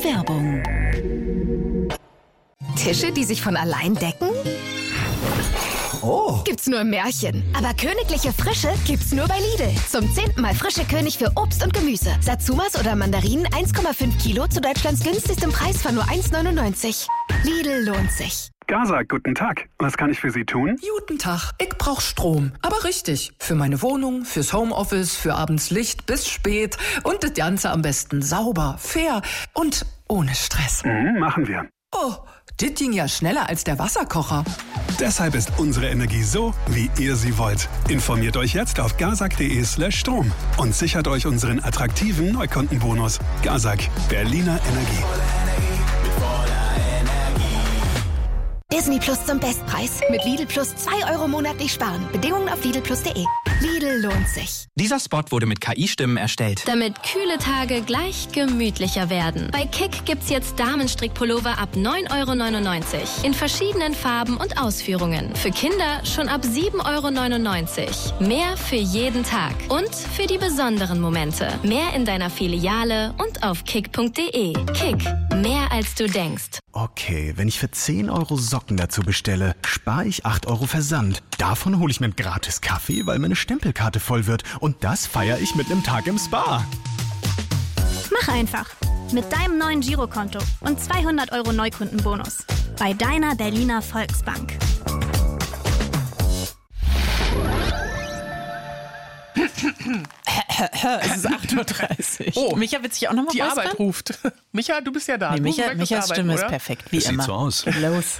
Werbung. Tische, die sich von allein decken? Oh. Gibt's nur im Märchen. Aber königliche Frische gibt's nur bei Lidl. Zum 10. Mal frische König für Obst und Gemüse. Satsumas oder Mandarinen 1,5 Kilo zu Deutschlands günstigstem Preis von nur 1,99. Lidl lohnt sich. Gaza, guten Tag. Was kann ich für Sie tun? Guten Tag. Ich brauch Strom. Aber richtig. Für meine Wohnung, fürs Homeoffice, für abends Licht bis spät. Und das Ganze am besten sauber, fair und ohne Stress. Machen wir. Oh, das ging ja schneller als der Wasserkocher. Deshalb ist unsere Energie so, wie ihr sie wollt. Informiert euch jetzt auf gazak.de/Strom und sichert euch unseren attraktiven Neukundenbonus. Gazak, Berliner Energie. Disney Plus zum Bestpreis. Mit Lidl Plus 2 € monatlich sparen. Bedingungen auf lidlplus.de. Lidl lohnt sich. Dieser Spot wurde mit KI-Stimmen erstellt. Damit kühle Tage gleich gemütlicher werden. Bei Kick gibt's jetzt Damenstrickpullover ab 9,99 € in verschiedenen Farben und Ausführungen. Für Kinder schon ab 7,99 €. Mehr für jeden Tag und für die besonderen Momente. Mehr in deiner Filiale und auf kick.de. Kick, mehr als du denkst. Okay, wenn ich für 10 € Socken dazu bestelle, spare ich 8 € Versand. Davon hole ich mir einen gratis Kaffee, weil meine Stempelkarte voll wird. Und das feiere ich mit einem Tag im Spa. Mach einfach. Mit deinem neuen Girokonto und 200 € Neukundenbonus. Bei deiner Berliner Volksbank. Es ist 8:30 Uhr. Oh, Micha wird sich auch nochmal die Arbeit ruft. Micha, du bist ja da. Nee, Michas Stimme ist perfekt, wie immer. Sieht so aus. Geht los.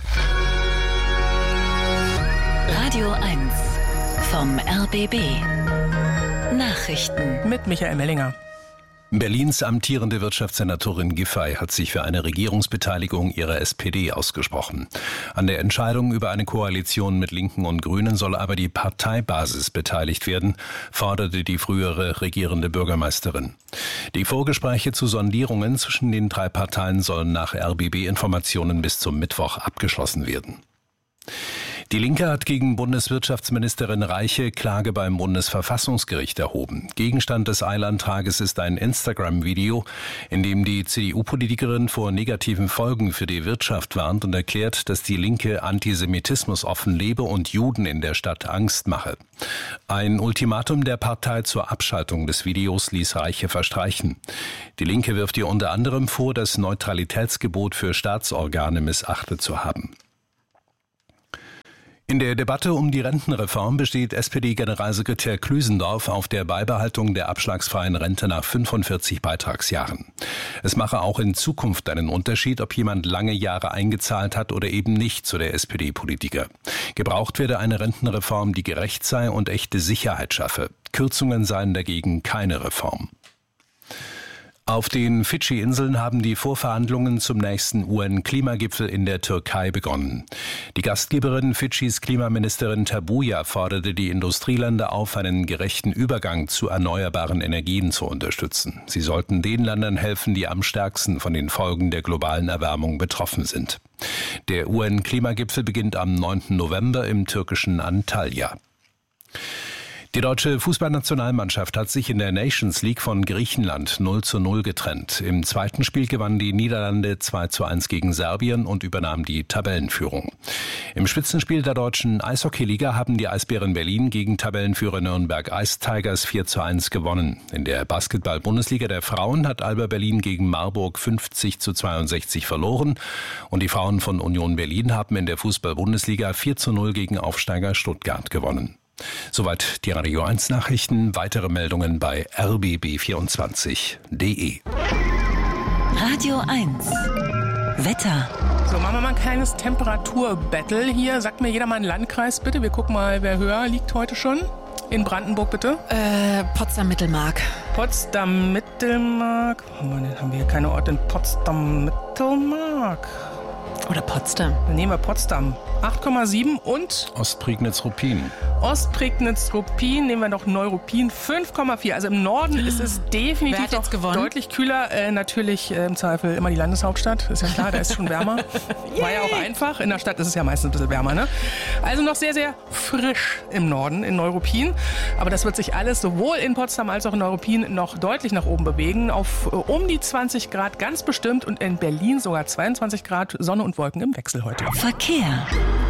Radio 1 vom RBB. Nachrichten. Mit Michael Mellinger. Berlins amtierende Wirtschaftssenatorin Giffey hat sich für eine Regierungsbeteiligung ihrer SPD ausgesprochen. An der Entscheidung über eine Koalition mit Linken und Grünen soll aber die Parteibasis beteiligt werden, forderte die frühere regierende Bürgermeisterin. Die Vorgespräche zu Sondierungen zwischen den drei Parteien sollen nach RBB-Informationen bis zum Mittwoch abgeschlossen werden. Die Linke hat gegen Bundeswirtschaftsministerin Reiche Klage beim Bundesverfassungsgericht erhoben. Gegenstand des Eilantrages ist ein Instagram-Video, in dem die CDU-Politikerin vor negativen Folgen für die Wirtschaft warnt und erklärt, dass die Linke Antisemitismus offen lebe und Juden in der Stadt Angst mache. Ein Ultimatum der Partei zur Abschaltung des Videos ließ Reiche verstreichen. Die Linke wirft ihr unter anderem vor, das Neutralitätsgebot für Staatsorgane missachtet zu haben. In der Debatte um die Rentenreform besteht SPD-Generalsekretär Klüsendorf auf der Beibehaltung der abschlagsfreien Rente nach 45 Beitragsjahren. Es mache auch in Zukunft einen Unterschied, ob jemand lange Jahre eingezahlt hat oder eben nicht, so der SPD-Politiker. Gebraucht werde eine Rentenreform, die gerecht sei und echte Sicherheit schaffe. Kürzungen seien dagegen keine Reform. Auf den Fidschi-Inseln haben die Vorverhandlungen zum nächsten UN-Klimagipfel in der Türkei begonnen. Die Gastgeberin Fidschis Klimaministerin Tabuya forderte die Industrieländer auf, einen gerechten Übergang zu erneuerbaren Energien zu unterstützen. Sie sollten den Ländern helfen, die am stärksten von den Folgen der globalen Erwärmung betroffen sind. Der UN-Klimagipfel beginnt am 9. November im türkischen Antalya. Die deutsche Fußballnationalmannschaft hat sich in der Nations League von Griechenland 0:0 getrennt. Im zweiten Spiel gewannen die Niederlande 2:1 gegen Serbien und übernahmen die Tabellenführung. Im Spitzenspiel der deutschen Eishockeyliga haben die Eisbären Berlin gegen Tabellenführer Nürnberg Ice Tigers 4:1 gewonnen. In der Basketball-Bundesliga der Frauen hat Alba Berlin gegen Marburg 50:62 verloren. Und die Frauen von Union Berlin haben in der Fußball-Bundesliga 4:0 gegen Aufsteiger Stuttgart gewonnen. Soweit die Radio 1 Nachrichten. Weitere Meldungen bei rbb24.de. Radio 1 Wetter. So, machen wir mal ein kleines Temperaturbattle hier. Sagt mir jeder mal einen Landkreis, bitte. Wir gucken mal, wer höher liegt heute schon. In Brandenburg, bitte. Potsdam-Mittelmark. Potsdam-Mittelmark. Haben wir hier keine Orte in Potsdam-Mittelmark? Oder Potsdam. Dann nehmen wir Potsdam. 8,7 und Ostprignitz-Ruppin. Ostprignitz-Ruppin, nehmen wir noch Neuruppin, 5,4. Also im Norden ist es definitiv noch deutlich kühler. Natürlich im Zweifel immer die Landeshauptstadt, ist ja klar, da ist es schon wärmer. War ja auch einfach, in der Stadt ist es ja meistens ein bisschen wärmer. Ne? Also noch sehr, sehr frisch im Norden, in Neuruppin. Aber das wird sich alles sowohl in Potsdam als auch in Neuruppin noch deutlich nach oben bewegen. Auf um die 20 Grad ganz bestimmt und in Berlin sogar 22 Grad, Sonne und Wolken im Wechsel heute. Verkehr.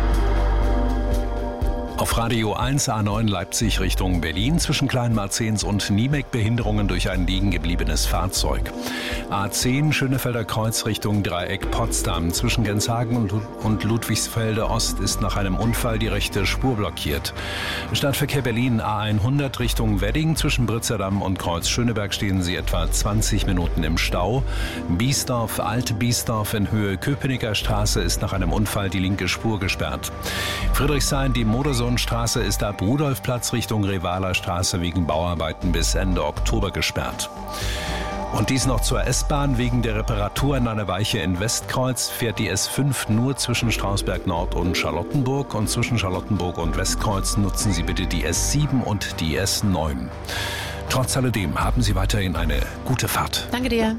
Auf Radio 1 A9 Leipzig Richtung Berlin zwischen Kleinmarzens und Niemek Behinderungen durch ein liegen gebliebenes Fahrzeug. A10 Schönefelder Kreuz Richtung Dreieck Potsdam zwischen Genshagen und Ludwigsfelde Ost ist nach einem Unfall die rechte Spur blockiert. Stadtverkehr Berlin A100 Richtung Wedding zwischen Britzerdamm und Kreuz Schöneberg stehen Sie etwa 20 Minuten im Stau. Biesdorf, Alte Biesdorf in Höhe Köpenicker Straße ist nach einem Unfall die linke Spur gesperrt. Friedrichshain, die Modersohnstraße ist ab Rudolfplatz Richtung Revaler Straße wegen Bauarbeiten bis Ende Oktober gesperrt. Und dies noch zur S-Bahn. Wegen der Reparatur an einer Weiche in Westkreuz fährt die S5 nur zwischen Strausberg Nord und Charlottenburg. Und zwischen Charlottenburg und Westkreuz nutzen Sie bitte die S7 und die S9. Trotz alledem haben Sie weiterhin eine gute Fahrt. Danke dir.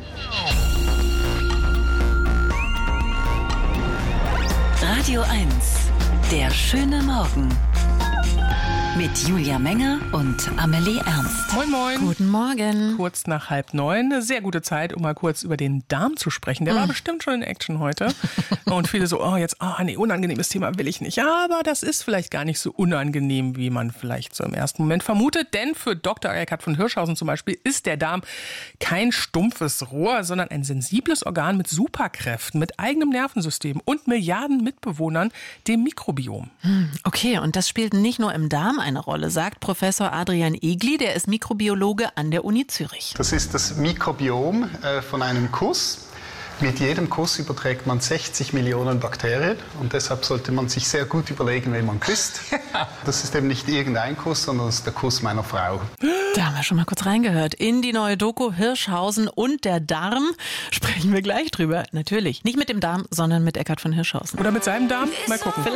Radio 1, der schöne Morgen. Mit Julia Menger und Amelie Ernst. Moin, moin. Guten Morgen. Kurz nach 8:30. Eine sehr gute Zeit, um mal kurz über den Darm zu sprechen. Der war bestimmt schon in Action heute. Und viele so, nee, unangenehmes Thema will ich nicht. Aber das ist vielleicht gar nicht so unangenehm, wie man vielleicht so im ersten Moment vermutet. Denn für Dr. Eckhard von Hirschhausen zum Beispiel ist der Darm kein stumpfes Rohr, sondern ein sensibles Organ mit Superkräften, mit eigenem Nervensystem und Milliarden Mitbewohnern, dem Mikrobiom. Okay, und das spielt nicht nur im Darm eine Rolle, sagt Professor Adrian Egli, der ist Mikrobiologe an der Uni Zürich. Das ist das Mikrobiom von einem Kuss. Mit jedem Kuss überträgt man 60 Millionen Bakterien und deshalb sollte man sich sehr gut überlegen, wen man küsst. Das ist eben nicht irgendein Kuss, sondern das ist der Kuss meiner Frau. Da haben wir schon mal kurz reingehört. In die neue Doku Hirschhausen und der Darm sprechen wir gleich drüber. Natürlich, nicht mit dem Darm, sondern mit Eckhard von Hirschhausen. Oder mit seinem Darm? Mal gucken.